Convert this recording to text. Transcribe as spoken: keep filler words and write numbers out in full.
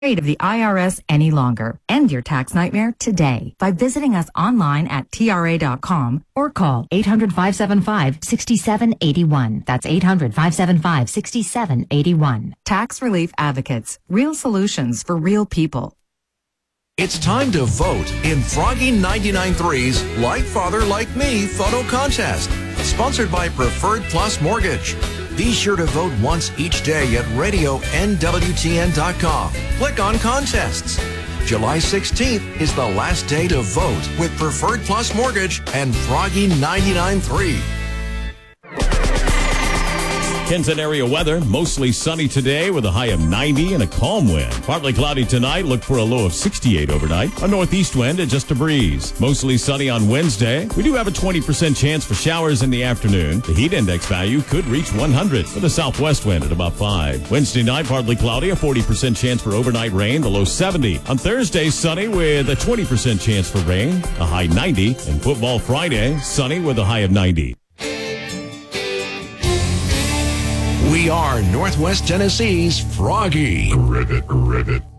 afraid of the I R S any longer. End your tax nightmare today by visiting us online at T R A dot com or call eight hundred, five seven five, six seven eight one. That's eight hundred, five seven five, six seven eight one. Tax Relief Advocates. Real solutions for real people. It's time to vote in Froggy ninety-nine point three's Like Father Like Me photo contest, sponsored by Preferred Plus Mortgage. Be sure to vote once each day at radio N W T N dot com. Click on contests. July sixteenth is the last day to vote with Preferred Plus Mortgage and Froggy ninety-nine point three. Kenton area weather, mostly sunny today with a high of ninety and a calm wind. Partly cloudy tonight, look for a low of sixty-eight overnight. A northeast wind and just a breeze. Mostly sunny on Wednesday. We do have a twenty percent chance for showers in the afternoon. The heat index value could reach one hundred with a southwest wind at about five. Wednesday night, partly cloudy, a forty percent chance for overnight rain, the low seventy. On Thursday, sunny with a twenty percent chance for rain, a high ninety. And football Friday, sunny with a high of ninety. We are Northwest Tennessee's Froggy. Rivet, rivet.